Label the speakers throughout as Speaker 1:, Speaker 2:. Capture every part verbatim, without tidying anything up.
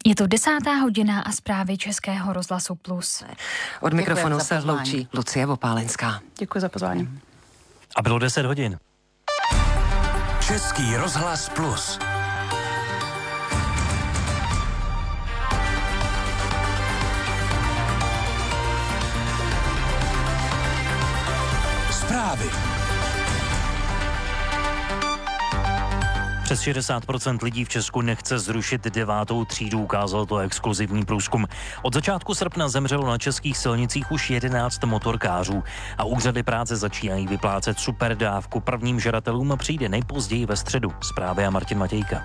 Speaker 1: Je to desátá hodina a zprávy Českého rozhlasu Plus.
Speaker 2: Od mikrofonu se loučí Lucie Vopálenská.
Speaker 3: Děkuji za pozvání.
Speaker 4: A bylo deset hodin.
Speaker 5: Český rozhlas Plus. Zprávy.
Speaker 4: Přes šedesát procent lidí v Česku nechce zrušit devátou třídu, ukázal to exkluzivní průzkum. Od začátku srpna zemřelo na českých silnicích už jedenáct motorkářů a úřady práce začínají vyplácet superdávku. Prvním žadatelům přijde nejpozději ve středu. Zprávy a Martin Matějka.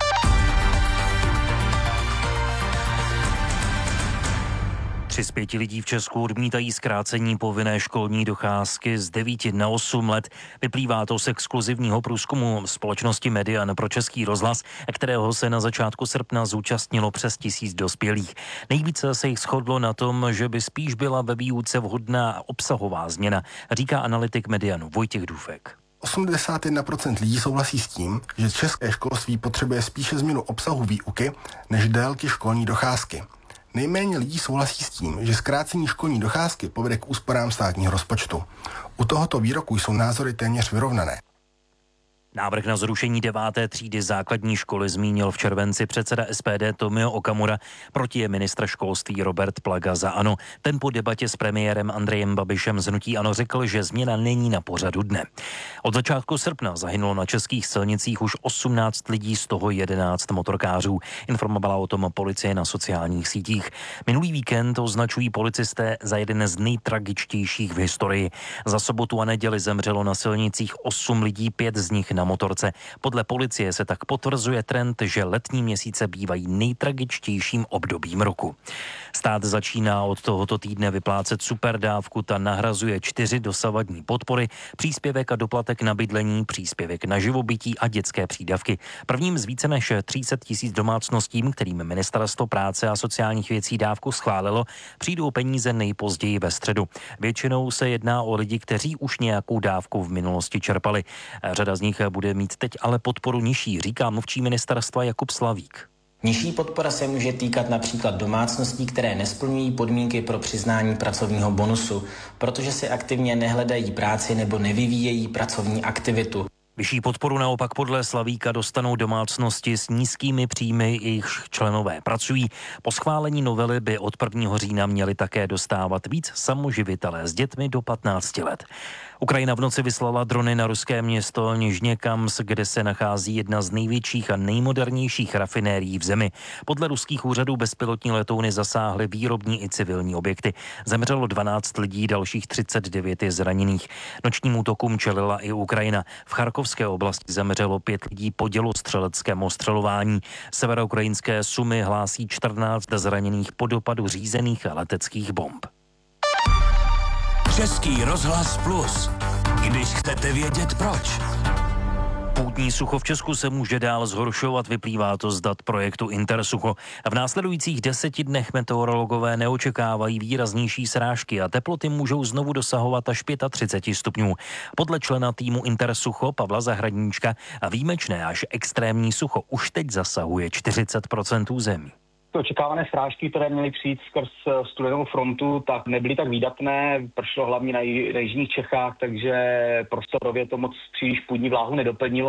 Speaker 4: Tři z pěti lidí v Česku odmítají zkrácení povinné školní docházky z devíti na osm let. Vyplývá to z exkluzivního průzkumu společnosti Median pro Český rozhlas, kterého se na začátku srpna zúčastnilo přes tisíc dospělých. Nejvíce se jich shodlo na tom, že by spíš byla ve výuce vhodná obsahová změna, říká analytik Medianu Vojtěch Dufek.
Speaker 6: osmdesát jedna procent lidí souhlasí s tím, že české školství potřebuje spíše změnu obsahu výuky než délky školní docházky. Nejméně lidí souhlasí s tím, že zkrácení školní docházky povede k úsporám státního rozpočtu. U tohoto výroku jsou názory téměř vyrovnané.
Speaker 4: Návrh na zrušení deváté třídy základní školy zmínil v červenci předseda S P D Tomio Okamura, proti je ministr školství Robert Plaga za ANO. Ten po debatě s premiérem Andrejem Babišem z hnutí ANO řekl, že změna není na pořadu dne. Od začátku srpna zahynulo na českých silnicích už osmnáct lidí, z toho jedenáct motorkářů. Informovala o tom policie na sociálních sítích. Minulý víkend označují policisté za jeden z nejtragičtějších v historii. Za sobotu a neděli zemřelo na silnicích osm lidí, pět z nich na na motorce. Podle policie se tak potvrzuje trend, že letní měsíce bývají nejtragičtějším obdobím roku. Stát začíná od tohoto týdne vyplácet superdávku, ta nahrazuje čtyři dosavadní podpory, příspěvek a doplatek na bydlení, příspěvek na živobytí a dětské přídavky. Prvním z více než tři sta tisíc domácnostím, kterým Ministerstvo práce a sociálních věcí dávku schválilo, přijdou peníze nejpozději ve středu. Většinou se jedná o lidi, kteří už nějakou dávku v minulosti čerpali. Řada z nich bude mít teď ale podporu nižší, říká mluvčí ministerstva Jakub Slavík.
Speaker 7: Nižší podpora se může týkat například domácností, které nesplňují podmínky pro přiznání pracovního bonusu, protože si aktivně nehledají práci nebo nevyvíjejí pracovní aktivitu.
Speaker 4: Vyšší podporu naopak podle Slavíka dostanou domácnosti s nízkými příjmy, jejichž členové pracují. Po schválení novely by od prvního října měli také dostávat víc samoživitelé s dětmi do patnácti let. Ukrajina v noci vyslala drony na ruské město Nižněkamsk, kde se nachází jedna z největších a nejmodernějších rafinérií v zemi. Podle ruských úřadů bezpilotní letouny zasáhly výrobní i civilní objekty. Zemřelo dvanáct lidí, dalších třicet devět je zraněných. Nočním útokům čelila i Ukrajina. V Charkovské oblasti zemřelo pět lidí po dělostřeleckém ostřelování. Severoukrajinské Sumy hlásí čtrnáct zraněných po dopadu řízených leteckých bomb.
Speaker 5: Český rozhlas Plus. Když chcete vědět proč.
Speaker 4: Půdní sucho v Česku se může dál zhoršovat, vyplývá to z dat projektu Intersucho. V následujících deseti dnech meteorologové neočekávají výraznější srážky a teploty můžou znovu dosahovat až třicet pět stupňů. Podle člena týmu Intersucho Pavla Zahradníčka a výjimečné až extrémní sucho už teď zasahuje čtyřicet procent území.
Speaker 8: Očekávané srážky, které měly přijít skrz studenou frontu, tak nebyly tak výdatné. Pršelo hlavně na jižních Čechách, takže prostorově to moc příliš půdní vláhu nedoplnilo.